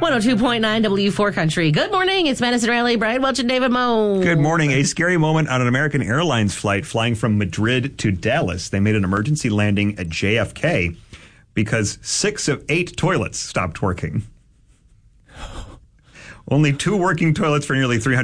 102.9 W4 Country. Good morning. It's Madison Riley, Brian Welch, and David Moe. Good morning. A scary moment on an American Airlines flight flying from Madrid to Dallas. They made an emergency landing at JFK because 6 of 8 toilets stopped working. Only 2 working toilets for nearly 300